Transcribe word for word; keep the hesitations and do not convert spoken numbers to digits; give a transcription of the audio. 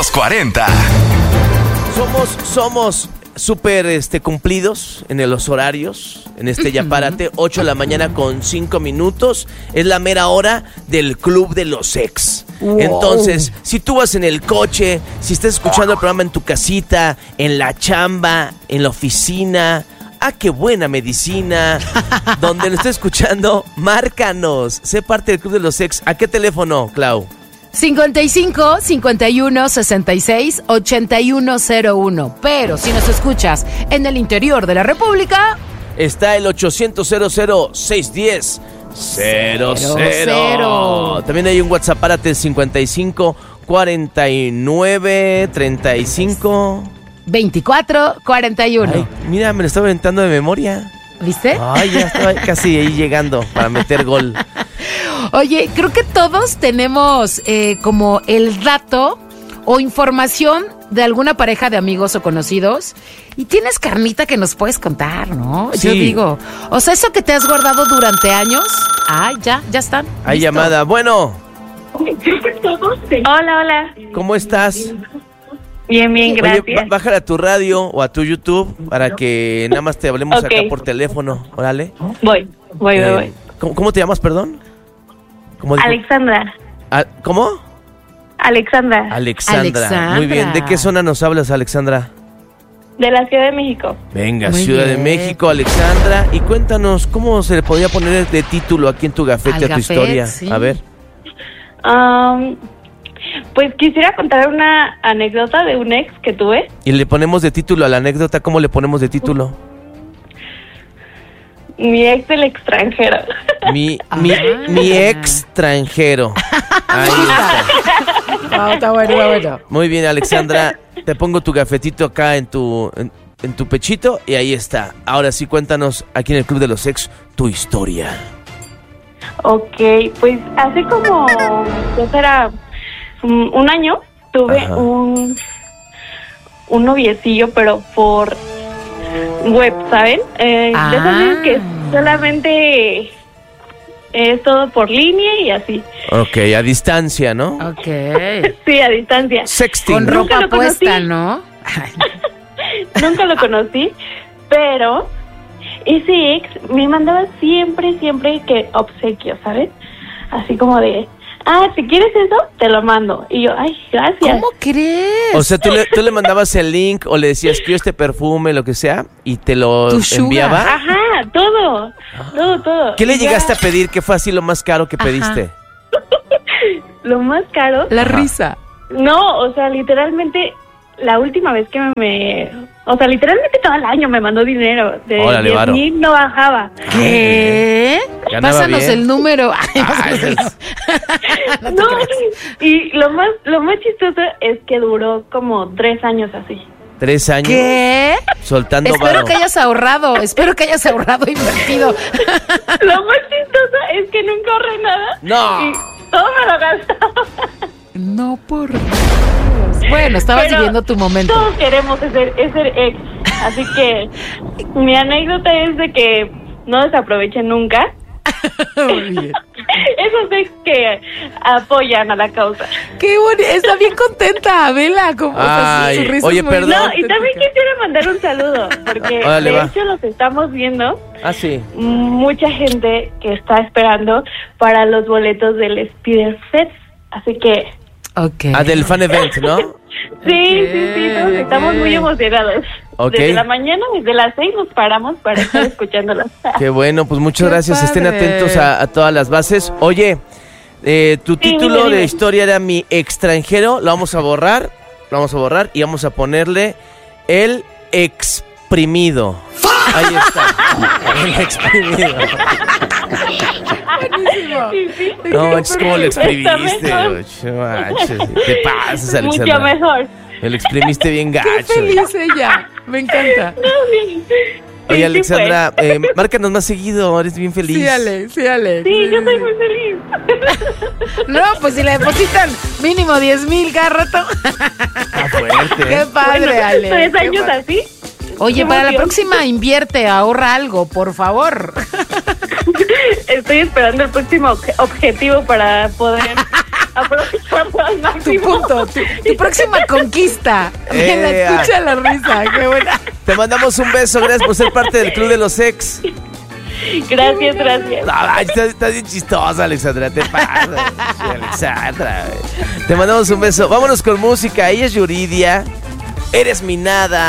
los cuarenta. Somos, somos súper este, cumplidos en los horarios. En este Ya Párate, ocho de la mañana con cinco minutos. Es la mera hora del Club de los Ex. Wow. Entonces, si tú vas en el coche, si estás escuchando el programa en tu casita, en la chamba, en la oficina, ¡ah, qué buena medicina! Donde lo estés escuchando, márcanos. Sé parte del Club de los Ex. ¿A qué teléfono, Clau? cincuenta y cinco, cincuenta y uno, sesenta y seis, ochenta y uno cero uno. Pero si nos escuchas en el interior de la República, está el ochocientos, cero cero, seiscientos diez, cero cero. También hay un WhatsApp, párate, cincuenta y cinco, cuarenta y nueve, treinta y cinco, veinticuatro, cuarenta y uno. Ay, mira, me lo estaba aventando de memoria. ¿Viste? Ay, ya estaba casi ahí llegando para meter gol. Oye, creo que todos tenemos eh, como el dato o información de alguna pareja de amigos o conocidos y tienes carnita que nos puedes contar, ¿no? Sí. Yo digo, o sea, eso que te has guardado durante años, ay, ya, ya están. Hay ¿listo? llamada. Bueno. Hola, hola. ¿Cómo estás? Bien, bien, gracias. Oye, bájale a tu radio o a tu YouTube para que nada más te hablemos okay. acá por teléfono. Órale. Voy, voy, eh, voy. ¿cómo, ¿Cómo te llamas, perdón? ¿Cómo Alexandra. Ah, ¿Cómo? Alexandra. Alexandra. Alexandra. Muy bien. ¿De qué zona nos hablas, Alexandra? De la Ciudad de México. Venga, Muy Ciudad bien. de México, Alexandra. Y cuéntanos, ¿cómo se le podría poner de título aquí en tu gafete Al a tu gafet, historia? sí. A ver. Um, pues quisiera contar una anécdota de un ex que tuve. Y le ponemos de título a la anécdota, ¿cómo le ponemos de título? Mi ex del extranjero. Mi, mi, Ah. mi extranjero. Ahí está. No, está bueno, está bueno. Muy bien, Alexandra. Te pongo tu gafetito acá en tu, en, en tu pechito y ahí está. Ahora sí, cuéntanos aquí en el Club de los Ex tu historia. Ok, pues hace como, ¿qué será? Um, un año tuve Ajá. un un noviecillo, pero por web, ¿saben? Eh, Ah. De esas veces que solamente es todo por línea y así. Ok, a distancia, ¿no? Ok. Sí, a distancia. Sexting. Con Nunca ropa lo conocí. puesta, ¿no? Nunca lo conocí, pero ese ex me mandaba siempre, siempre que obsequio, ¿sabes? Así como de, ah, si quieres eso, te lo mando. Y yo, ay, gracias. ¿Cómo crees? O sea, ¿tú le, tú le mandabas el link o le decías, quiero este perfume, lo que sea, y te lo Tu sugar. enviaba? Ajá, todo, todo, todo. ¿Qué le Y ya, llegaste a pedir? ¿Qué fue así lo más caro que Ajá. pediste? Lo más caro, La risa. no, o sea, literalmente, la última vez que me... O sea, literalmente todo el año me mandó dinero. De Órale, diez varo. mil no bajaba. ¿Qué? Ganaba Pásanos bien. el número. Ay, Ay, no te No, creas. y lo más, lo más chistoso es que duró como tres años así. Tres años ¿Qué? soltando Espero varo. que hayas ahorrado, espero que hayas ahorrado e invertido. Lo más chistoso es que nunca ahorré nada. No. Y todo me lo gastaba. No, por Dios. Bueno, estabas Pero viviendo tu momento. Todos queremos ese, ese ex. Así que mi anécdota es de que no desaprovechen nunca Muy bien. esos ex que apoyan a la causa. Qué bonito, está bien contenta, vela. Como, Ay, su risa oye, es muy perdón. No, y auténtica. también quisiera mandar un saludo, porque Órale, de va. hecho los estamos viendo. Ah, sí. Mucha gente que está esperando para los boletos del Spider Fest. Así que Ok. Ah, del fan event, ¿no? sí, sí, sí, todos estamos ok. muy emocionados. Ok. Desde la mañana, desde las seis nos paramos para estar escuchándolas. Qué bueno, pues muchas Qué gracias. Estén padre. atentos a, a todas las bases. Oye, eh, tu Sí, título dime, de dime. historia era Mi Extranjero. Lo vamos a borrar. Lo vamos a borrar y vamos a ponerle El Exprimido. Ahí está. El Exprimido. Buenísimo. Sí, sí. No manches, ¿cómo lo exprimiste? Está mejor. Oye, manches, te pasas, Mucho Alexandra. mejor. Me lo exprimiste bien Qué gacho. feliz ella. Me encanta. No, sí. Sí, Oye, sí, Alexandra, eh, márcanos más seguido. Eres bien feliz. Sí, Alex, sí, Alex. pues. Sí, yo soy muy feliz. No, pues si le depositan mínimo diez mil cada rato. Está fuerte. Qué ¿eh? padre, Bueno, Alex. tres qué años padre. así. Oye, Qué para la emoción. próxima invierte, ahorra algo, por favor. Estoy esperando el próximo obje- objetivo para poder aprovechando al Tu máximo. punto, tu, tu próxima conquista. Me la Eh, escucha la risa, qué buena. Te mandamos un beso, gracias por ser parte del Club de los Ex. Gracias, gracias. Ay, estás, estás bien chistosa, Alexandra, te pasa. Alexandra, güey. Te mandamos un beso. Vámonos con música. Ella es Yuridia. Eres mi nada.